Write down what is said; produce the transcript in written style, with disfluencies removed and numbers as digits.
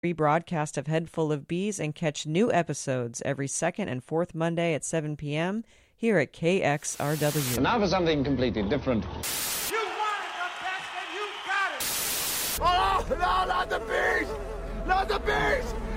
rebroadcast of Head Full of Bees and catch new episodes every second and fourth Monday at 7 p.m. here at KXRW. And now for something completely different. You wanted the best and you got it! Oh, no, not the bees! Not the bees!